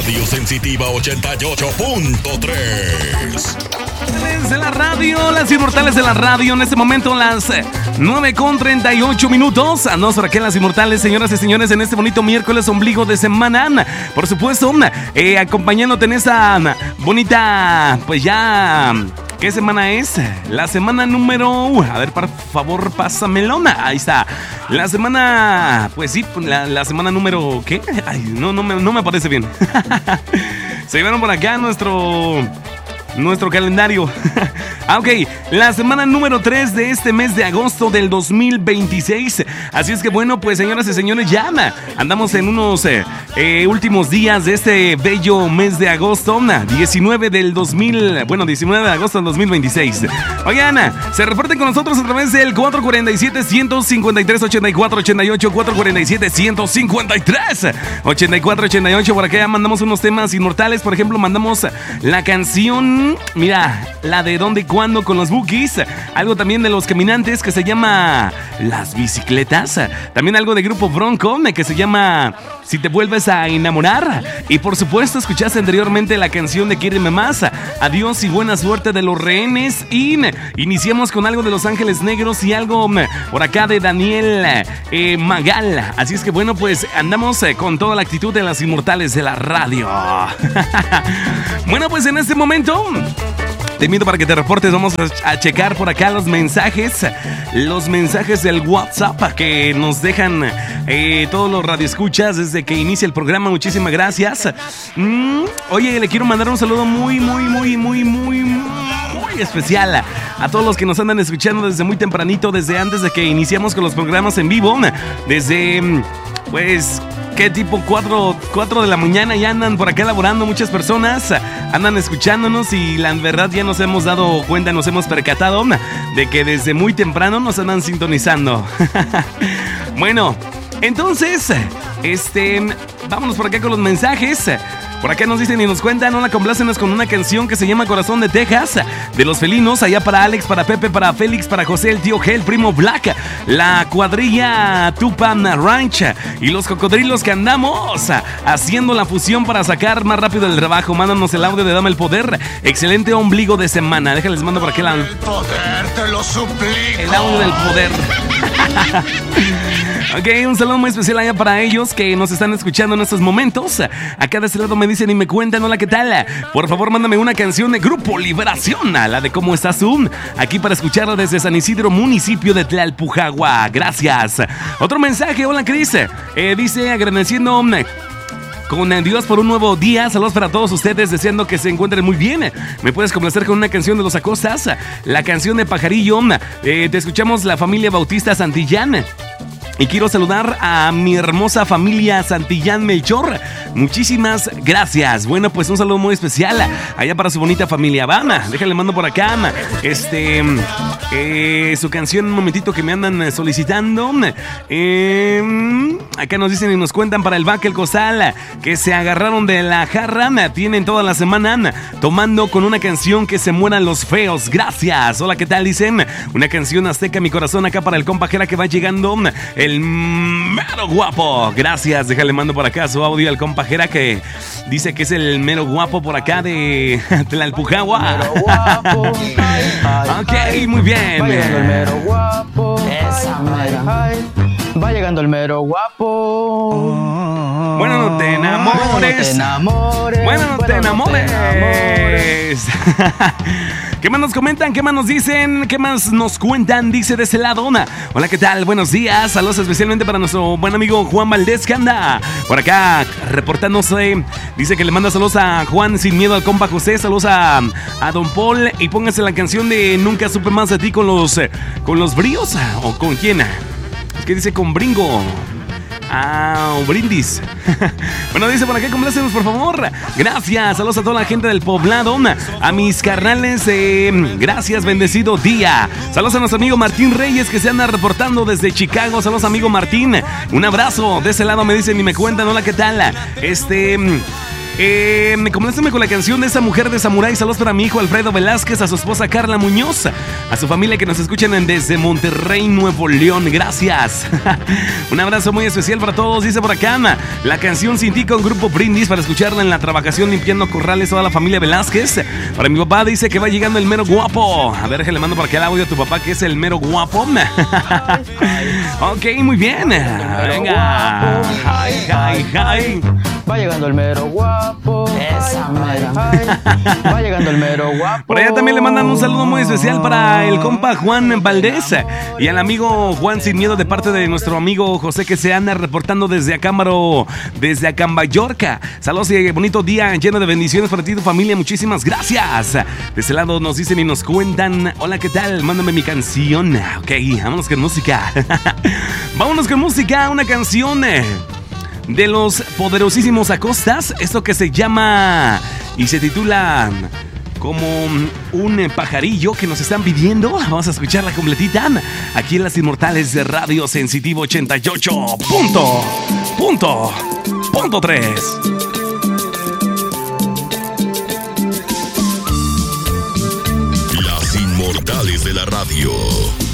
Radio Sensitiva 88.3. De la radio, las inmortales de la radio, en este momento las 9:38. Andamos por aquí las inmortales, señoras y señores, en este bonito miércoles ombligo de semana. Por supuesto, acompañándote en esta bonita, pues ya... ¿Qué semana es? La semana número... A ver, por favor, pásamelona. Ahí está. La semana... Pues sí, la semana número... ¿Qué? Ay, no me parece bien. Se llevaron por acá nuestro calendario. Ok, la semana número 3 de este mes de agosto del 2026. Así es que bueno, pues señoras y señores, ya andamos en unos últimos días de este bello mes de agosto. 19 de agosto del 2026. Oigan, se reporten con nosotros a través del 447-153-8488, 447-153-8488. Por acá ya mandamos unos temas inmortales. Por ejemplo, mandamos la canción, mira, la de ¿Dónde y cuándo? Con los Bookies. Algo también de Los Caminantes que se llama Las Bicicletas. También algo de Grupo Bronco que se llama Si te vuelves a enamorar. Y por supuesto escuchaste anteriormente la canción de Quiéreme Más, Adiós y Buena Suerte de Los Rehenes. Y iniciamos con algo de Los Ángeles Negros y algo por acá de Daniel Magal. Así es que bueno, pues andamos con toda la actitud de las inmortales de la radio. Bueno, pues en este momento te invito para que te reportes. Vamos a checar por acá los mensajes del WhatsApp que nos dejan todos los radioescuchas desde que inicia el programa. Muchísimas gracias. Oye, le quiero mandar un saludo muy especial a todos los que nos andan escuchando desde muy tempranito, desde antes de que iniciamos con los programas en vivo, desde pues... ¿Qué tipo? 4 de la mañana ya andan por acá laborando muchas personas, andan escuchándonos y la verdad ya nos hemos dado cuenta, nos hemos percatado de que desde muy temprano nos andan sintonizando. Bueno, entonces, vámonos por acá con los mensajes. Por acá nos dicen y nos cuentan, hola, complácenos con una canción que se llama Corazón de Texas, de Los Felinos, allá para Alex, para Pepe, para Félix, para José, el tío G, el primo Black, la cuadrilla Tupan Ranch y los cocodrilos que andamos haciendo la fusión para sacar más rápido el trabajo. Mándanos el audio de Dame el Poder. Excelente ombligo de semana. Déjales mando por aquí el poder, te lo suplico. El audio del poder. Ok, un saludo muy especial allá para ellos que nos están escuchando en estos momentos. Acá de este lado me dicen y me cuentan, hola, ¿qué tal? Por favor, mándame una canción de Grupo Liberación, la de ¿Cómo estás tú? Aquí para escucharla desde San Isidro, municipio de Tlalpujagua. Gracias. Otro mensaje, hola, Cris. Dice, agradeciendo con Dios por un nuevo día. Saludos para todos ustedes, deseando que se encuentren muy bien. Me puedes complacer con una canción de Los Acostas, la canción de Pajarillo. Te escuchamos la familia Bautista Santillán. Y quiero saludar a mi hermosa familia Santillán Melchor. Muchísimas gracias. Bueno, pues un saludo muy especial allá para su bonita familia. Vamos, déjale mando por acá su canción, un momentito que me andan solicitando. Acá nos dicen y nos cuentan para el Vaca el Costal que se agarraron de la jarra. Tienen toda la semana tomando con una canción que se mueran los feos. Gracias. Hola, ¿qué tal? Dicen una canción azteca, mi corazón, acá para el compajera que va llegando. El mero guapo. Gracias. Déjale mando por acá su audio al compajera que dice que es el mero guapo por acá de Tlalpujagua. Ok, muy bien. Va llegando el mero guapo. Esa mera. Va llegando el mero guapo. Bueno, no te enamores. Bueno, no te enamores. ¿Qué más nos comentan? ¿Qué más nos dicen? ¿Qué más nos cuentan? Dice de ese lado. Hola, ¿qué tal? Buenos días. Saludos especialmente para nuestro buen amigo Juan Valdés, que anda por acá reportándose. Dice que le manda saludos a Juan Sin Miedo, al compa José. Saludos a Don Paul. Y póngase la canción de Nunca Supe Más de Ti con los Bríos. ¿O con quién? Es que dice con Bringo. Brindis. Bueno, dice por acá, complácenos por favor. Gracias, saludos a toda la gente del poblado, a mis carnales, gracias, bendecido día. Saludos a nuestro amigo Martín Reyes que se anda reportando desde Chicago. Saludos amigo Martín, un abrazo. De ese lado me dicen y me cuentan, hola, ¿qué tal? Compláceme con la canción de esa mujer de Samurai. Saludos para mi hijo Alfredo Velázquez, a su esposa Carla Muñoz, a su familia que nos escuchan desde Monterrey, Nuevo León. Gracias. Un abrazo muy especial para todos. Dice por acá la canción Sin Ti con Grupo Brindis para escucharla en la trabajación limpiando corrales, toda la familia Velázquez. Para mi papá dice que va llegando el mero guapo. A ver, que le mando por acá el audio a tu papá que es el mero guapo. Ok, muy bien. Venga. Hi. Va llegando el mero guapo. Esa mera. Va llegando el mero guapo. Por allá también le mandan un saludo muy especial para el compa Juan Valdés y al amigo Juan Sin Miedo de parte de nuestro amigo José que se anda reportando desde Acambayorca. Saludos y bonito día lleno de bendiciones para ti y tu familia. Muchísimas gracias. De ese lado nos dicen y nos cuentan: hola, ¿qué tal? Mándame mi canción. Ok, vámonos con música. Vámonos con música, una canción de los poderosísimos Acostas, esto que se llama y se titula como un pajarillo que nos están pidiendo. Vamos a escucharla completita aquí en Las Inmortales de Radio Sensitivo 88.3. Las Inmortales de la Radio.